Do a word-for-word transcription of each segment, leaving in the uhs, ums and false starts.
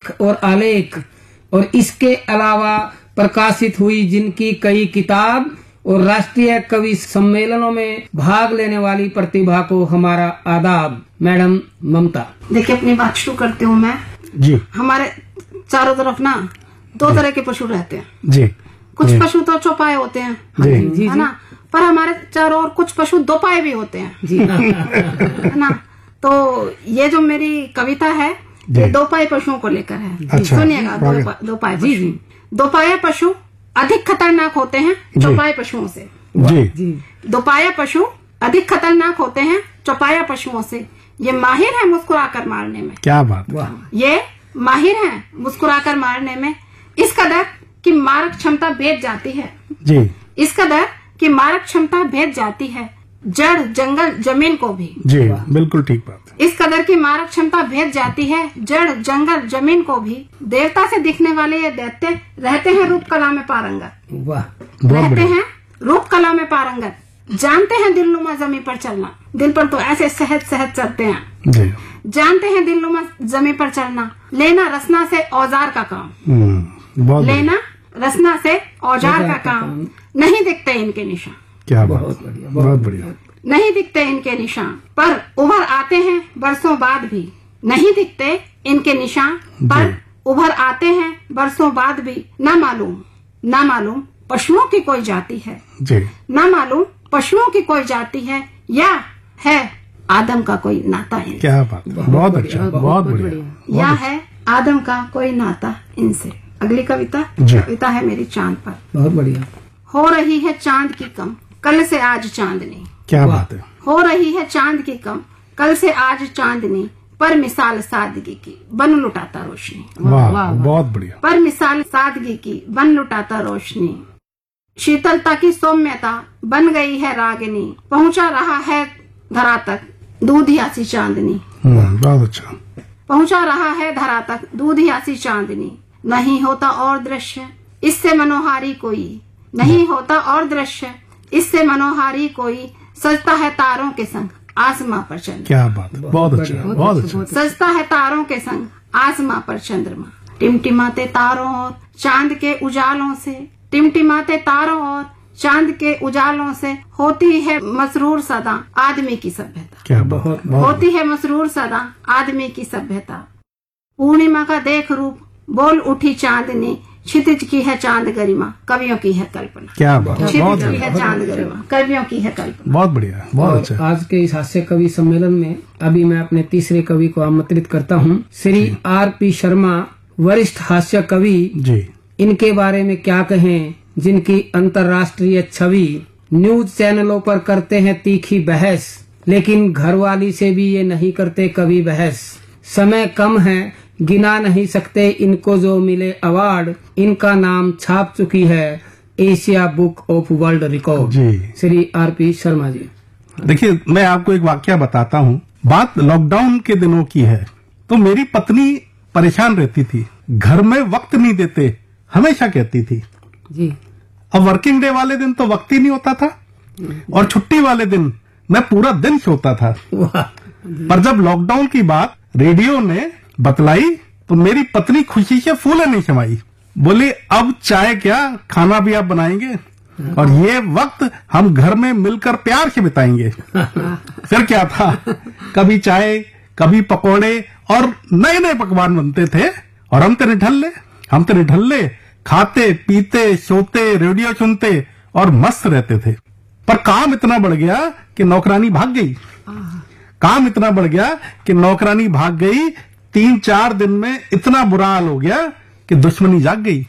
लेख और आलेख और इसके अलावा प्रकाशित हुई जिनकी कई किताब और राष्ट्रीय कवि सम्मेलनों में भाग लेने वाली प्रतिभा को हमारा आदाब। मैडम ममता। देखिए, अपनी बात शुरू करती हूँ मैं जी। हमारे चारों तरफ ना दो तरह के पशु रहते हैं जी। कुछ पशु तो चौपाए होते हैं जी, जी, है ना, पर हमारे चारों ओर कुछ पशु दो पाए भी होते हैं जी है ना। तो ये जो मेरी कविता है ये दो पाए पशुओं को लेकर है। अच्छा, सुनिएगा। दो, पा, दो पाए जी जी दो पाए पशु अधिक खतरनाक होते हैं चौपाए पशुओं से। जी जी। दोपाया पशु अधिक खतरनाक होते हैं चौपाया पशुओं से। ये माहिर है मुस्कुराकर मारने में। क्या बात। वाह। ये माहिर है मुस्कुराकर मारने में। इस कदर की मारक क्षमता भेद जाती है जी। इस कदर की मारक क्षमता भेद जाती है जड़ जंगल जमीन को भी। जी बिल्कुल ठीक बात है। इस कदर की मारक क्षमता भेद जाती है जड़ जंगल जमीन को भी। देवता से दिखने वाले ये दैत्य रहते हैं रूप कला में पारंगत। वाह। रहते हैं रूप कला में पारंगत। जानते हैं दिलनुमा जमीन पर चलना। दिल पर तो ऐसे सहज सहज चलते हैं। जी। जानते हैं दिलनुमा जमीन पर चलना। लेना रसना से औजार का काम। हम्म, बहुत लेना रसना से औजार का काम। नहीं दिखते इनके निशान। क्या बात। बहुत बढ़िया, बहुत बढ़िया। नहीं दिखते इनके निशान पर उभर आते हैं बरसों बाद भी। नहीं दिखते इनके निशान पर उभर आते हैं बरसों बाद भी। ना मालूम ना मालूम पशुओं की कोई जाति है। जी। ना मालूम पशुओं की कोई जाति है या है आदम का कोई नाता है। क्या बात। बहुत अच्छा। बहुत बढ़िया। या है आदम का कोई नाता इनसे। अगली कविता जी। कविता है मेरी चांद पर। बहुत बढ़िया। हो रही है चांद की कम कल से आज चांदनी। क्या बात है। हो रही है चांद की कम कल से आज चांदनी। पर मिसाल सादगी की बन लुटाता रोशनी। वाह, बहुत बढ़िया। पर मिसाल सादगी की बन लुटाता रोशनी। शीतलता की सौम्यता बन गई है रागिनी। पहुंचा रहा है धरा तक दूधियासी चांदनी। हम्म, बहुत अच्छा। पहुंचा रहा है धरा तक दूधियासी चांदनी। नहीं होता और दृश्य इससे मनोहारी कोई। नहीं होता और दृश्य इससे मनोहारी कोई। सजता है तारों के संग आसमां पर चंद्रमा। क्या बात। बहुत अच्छा। बहुत अच्छा। सजता है तारों के संग आसमां पर चंद्रमा। टिमटिमाते तारों और चांद के उजालों से। टिमटिमाते तारों और चांद के उजालों से होती है मसरूर सदा आदमी की सभ्यता। क्या बहुत। होती है मसरूर सदा आदमी की सभ्यता। पूर्णिमा का देख रूप बोल उठी चांदनी। क्षितिज की है चांद गरिमा कवियों की है कल्पना। क्या बात। बहुत क्षितिज की है चांद गरिमा कवियों की है कल्पना। बहुत बढ़िया। बहुत अच्छा। आज के इस हास्य कवि सम्मेलन में अभी मैं अपने तीसरे कवि को आमंत्रित करता हूँ। श्री आर पी शर्मा, वरिष्ठ हास्य कवि। जी। इनके बारे में क्या कहें, जिनकी अंतर्राष्ट्रीय छवि न्यूज चैनलों पर करते हैं तीखी बहस, लेकिन घरवाली से भी ये नहीं करते कभी बहस। समय कम है, गिना नहीं सकते इनको जो मिले अवार्ड। इनका नाम छाप चुकी है Asia book of world record. Ji. Shri R P Sharma ji. देखिए, मैं आपको एक वाकया बताता हूँ। बात लॉकडाउन के दिनों की है। तो मेरी पत्नी परेशान रहती थी, घर में वक्त नहीं देते, हमेशा कहती थी जी। अब वर्किंग डे वाले दिन तो वक्त ही नहीं होता था और छुट्टी वाले दिन मैं पूरा दिन सोता था। पर जब लॉकडाउन की बात रेडियो ने बतलाई तो मेरी पत्नी खुशी से फूले नहीं समाई। बोली अब चाय क्या, खाना भी आप बनाएंगे और ये वक्त हम घर में मिलकर प्यार से बिताएंगे। फिर क्या था, कभी चाय कभी पकोड़े और नए नए पकवान बनते थे और हम तो निठल्ले हम तो निठल्ले खाते पीते सोते रेडियो सुनते और मस्त रहते थे। पर काम इतना बढ़ गया कि नौकरानी भाग गई। काम इतना बढ़ गया कि नौकरानी भाग गई। तीन चार दिन में इतना बुरा हाल हो गया कि दुश्मनी जाग गई।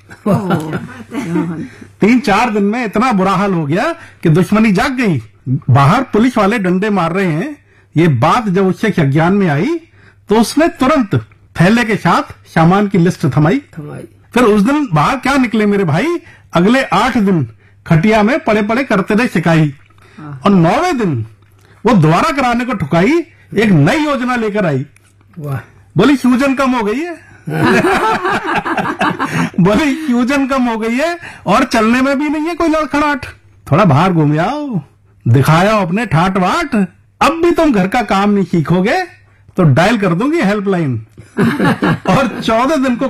तीन चार दिन में इतना बुरा हाल हो गया कि दुश्मनी जाग गई। बाहर पुलिस वाले डंडे मार रहे हैं। ये बात जब उससे अज्ञान में आई तो उसने तुरंत थैले के साथ सामान की लिस्ट थमाई। फिर उस दिन बाहर क्या निकले मेरे भाई, अगले आठ दिन खटिया में पड़े पड़े करते रहे शिकाई और नौवे दिन वो दोबारा कराने को ठुकाई। एक नई योजना लेकर आई। बोली सूजन कम हो गई है। बोली सूजन कम हो गई है और चलने में भी नहीं है कोई लड़खड़ाहट। थोड़ा बाहर घूम आओ, दिखाया अपने ठाट वाट। अब भी तुम घर का काम नहीं सीखोगे तो डायल कर दूंगी हेल्पलाइन और चौदह दिन को